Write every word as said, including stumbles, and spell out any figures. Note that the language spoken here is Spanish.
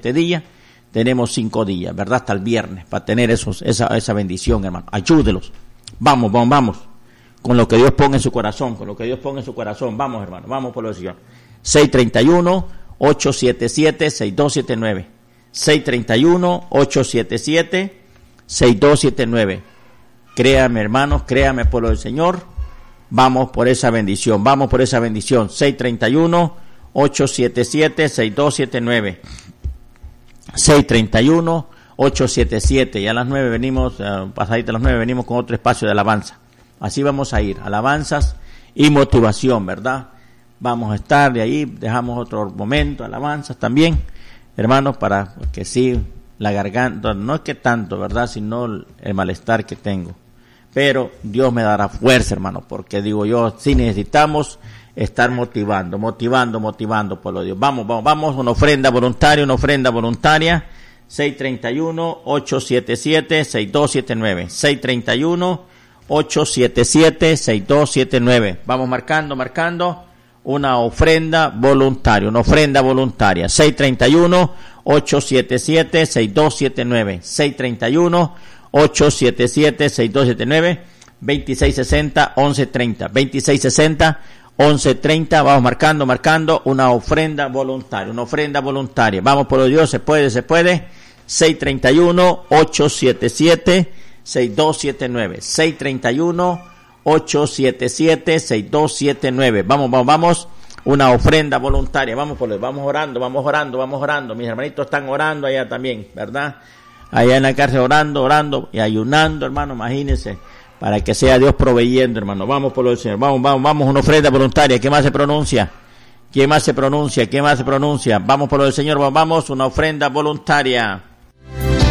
siete días, tenemos cinco días, ¿verdad? Hasta el viernes, para tener esos, esa, esa bendición, hermano. Ayúdelos. Vamos, vamos, vamos. Con lo que Dios ponga en su corazón, con lo que Dios ponga en su corazón. Vamos, hermano, vamos por lo Señor. seis treinta y uno, ocho siete siete, seis dos siete nueve. seis treinta y uno, ocho siete siete, seis dos siete nueve. Créame, hermanos, créame, pueblo del Señor. Vamos por esa bendición, vamos por esa bendición. seis treinta y uno, ocho siete siete, seis dos siete nueve. seis treinta y uno, ocho siete siete. Y a las nueve venimos, uh, pasadita a las nueve venimos con otro espacio de alabanza. Así vamos a ir, alabanzas y motivación, ¿verdad? Vamos a estar de ahí, dejamos otro momento, alabanzas también, hermanos, para que sí, la garganta, no es que tanto, ¿verdad? Sino el malestar que tengo. Pero Dios me dará fuerza, hermanos, porque digo yo, sí necesitamos estar motivando, motivando, motivando, por lo de Dios. Vamos, vamos, vamos, una ofrenda voluntaria, una ofrenda voluntaria. seis treinta y uno, ocho siete siete, seis dos siete nueve. seis treinta y uno, ocho siete siete, seis dos siete nueve. Vamos marcando, marcando una ofrenda voluntaria, una ofrenda voluntaria. seis treinta y uno, ocho siete siete, seis dos siete nueve. seis treinta y uno, ocho siete siete, seis dos siete nueve. veintiséis sesenta, once treinta. veintiséis sesenta, once treinta. Vamos marcando, marcando una ofrenda voluntaria, una ofrenda voluntaria. Vamos por Dios, se puede, se puede. seis treinta y uno, ocho siete siete, seis dos siete nueve. seis treinta y uno, ocho siete siete, seis dos siete nueve. Vamos, vamos, vamos. Una ofrenda voluntaria. Vamos por Dios, vamos orando, vamos orando, vamos orando. Mis hermanitos están orando allá también, ¿verdad? Allá en la cárcel orando, orando y ayunando, hermano, imagínense, para que sea Dios proveyendo, hermano. Vamos por el Señor, vamos, vamos, vamos, una ofrenda voluntaria. ¿Quién más se pronuncia? ¿Quién más se pronuncia? ¿Quién más se pronuncia? Vamos por el Señor, vamos, una ofrenda voluntaria.